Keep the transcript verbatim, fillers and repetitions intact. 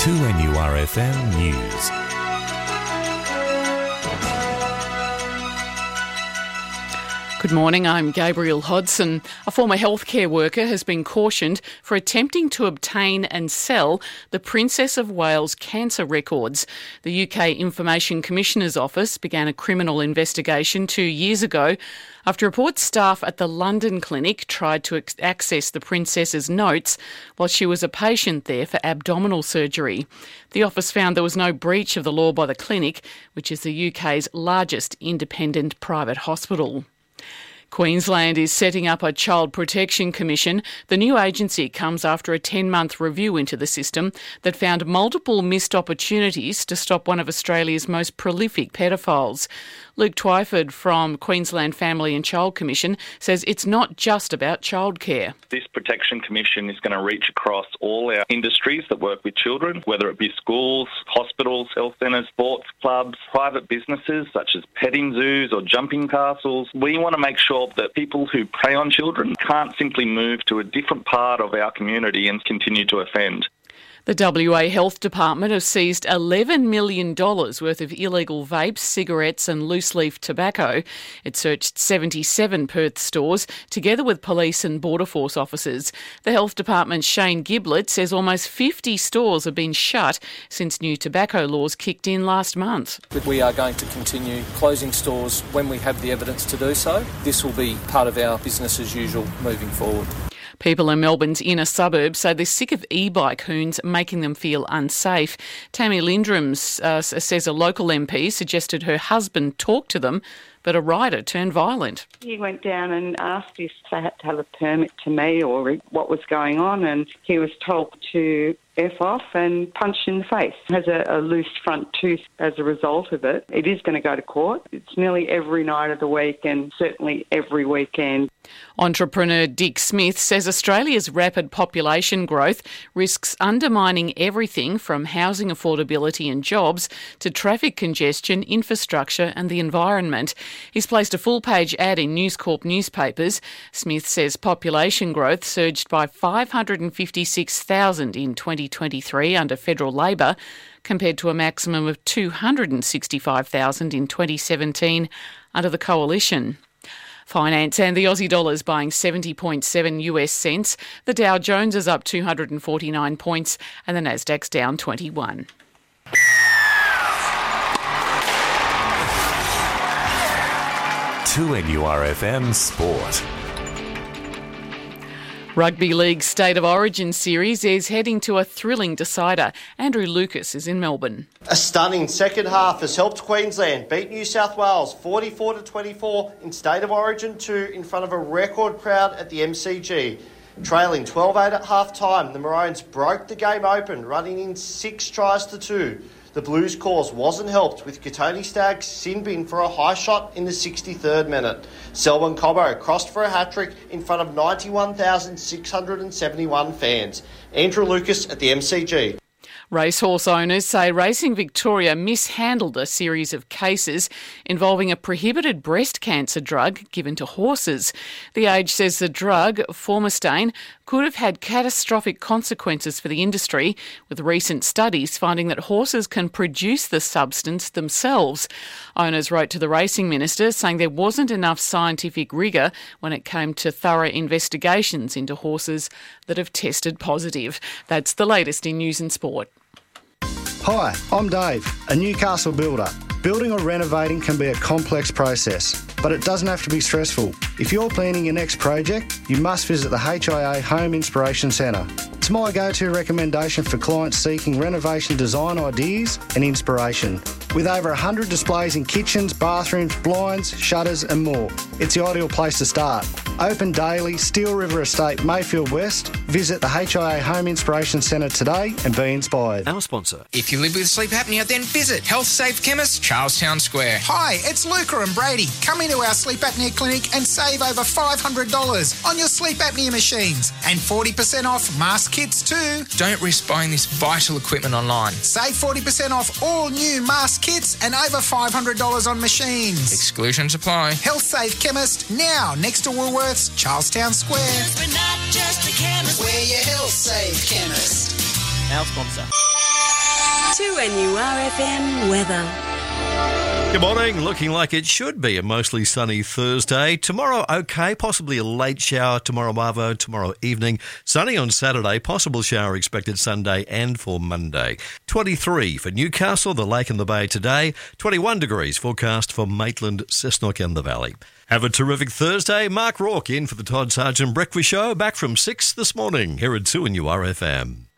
two N U R F M News. Good morning, I'm Gabriel Hodson. A former healthcare worker has been cautioned for attempting to obtain and sell the Princess of Wales cancer records. The U K Information Commissioner's Office began a criminal investigation two years ago after reports staff at the London clinic tried to ex- access the Princess's notes while she was a patient there for abdominal surgery. The office found there was no breach of the law by the clinic, which is the U K's largest independent private hospital. Queensland is setting up a Child Protection Commission. The new agency comes after a ten-month review into the system that found multiple missed opportunities to stop one of Australia's most prolific pedophiles. Luke Twyford from Queensland Family and Child Commission says it's not just about childcare. This Protection Commission is going to reach across all our industries that work with children, whether it be schools, hospitals, health centres, sports clubs, private businesses such as petting zoos or jumping castles. We want to make sure that people who prey on children can't simply move to a different part of our community and continue to offend. The W A Health Department has seized eleven million dollars worth of illegal vapes, cigarettes and loose-leaf tobacco. It searched seventy-seven Perth stores, together with police and Border Force officers. The Health Department's Shane Giblett says almost fifty stores have been shut since new tobacco laws kicked in last month. We are going to continue closing stores when we have the evidence to do so. This will be part of our business as usual moving forward. People in Melbourne's inner suburbs say they're sick of e-bike hoons making them feel unsafe. Tammy Lindrum uh, says a local M P suggested her husband talk to them, but a rider turned violent. He went down and asked if they had to have a permit to me or what was going on, and he was told to F off and punched in the face. Has a, a loose front tooth as a result of it. It is going to go to court. It's nearly every night of the week and certainly every weekend. Entrepreneur Dick Smith says Australia's rapid population growth risks undermining everything from housing affordability and jobs to traffic congestion, infrastructure and the environment. He's placed a full-page ad in News Corp newspapers. Smith says population growth surged by five hundred fifty-six thousand in twenty twenty-three under federal Labor, compared to a maximum of two hundred sixty-five thousand in twenty seventeen under the Coalition. Finance and the Aussie dollar is buying seventy point seven US cents. The Dow Jones is up two hundred forty-nine points and the Nasdaq's down twenty-one. two N U R F M Sport. Rugby League State of Origin series is heading to a thrilling decider. Andrew Lucas is in Melbourne. A stunning second half has helped Queensland beat New South Wales forty-four to twenty-four in State of Origin two in front of a record crowd at the M C G. Trailing twelve eight at half-time, the Maroons broke the game open, running in six tries to two. The Blues' cause wasn't helped with Katoni Staggs sin bin for a high shot in the sixty-third minute. Selwyn Cobbo crossed for a hat-trick in front of ninety-one thousand six hundred seventy-one fans. Andrew Lucas at the M C G. Racehorse owners say Racing Victoria mishandled a series of cases involving a prohibited breast cancer drug given to horses. The Age says the drug, Formastane, could have had catastrophic consequences for the industry, with recent studies finding that horses can produce the substance themselves. Owners wrote to the Racing Minister saying there wasn't enough scientific rigour when it came to thorough investigations into horses that have tested positive. That's the latest in news and sport. Hi, I'm Dave, a Newcastle builder. Building or renovating can be a complex process, but it doesn't have to be stressful. If you're planning your next project, you must visit the H I A Home Inspiration Centre. It's my go-to recommendation for clients seeking renovation design ideas and inspiration. With over one hundred displays in kitchens, bathrooms, blinds, shutters and more, it's the ideal place to start. Open daily, Steel River Estate, Mayfield West. Visit the H I A Home Inspiration Centre today and be inspired. Our sponsor. If you live with sleep apnea, then visit Health Safe Chemist, Charlestown Square. Hi, it's Luca and Brady. Come into our sleep apnea clinic and save over five hundred dollars on your sleep apnea machines and forty percent off mask kits too. Don't risk buying this vital equipment online. Save forty percent off all new mask kits and over five hundred dollars on machines. Exclusions apply. Health Safe Chemist, now next to Woolworths, Charlestown Square. We're not just a chemist. We're your Health Safe Chemist. Our sponsor. to N U R F M weather. Good morning. Looking like it should be a mostly sunny Thursday. Tomorrow, okay, possibly a late shower tomorrow, Marvo, tomorrow evening. Sunny on Saturday, possible shower expected Sunday and for Monday. twenty-three for Newcastle, the Lake and the Bay today. twenty-one degrees forecast for Maitland, Cessnock and the Valley. Have a terrific Thursday. Mark Rourke in for the Todd Sargent Breakfast Show, back from six this morning here at two N U R F M.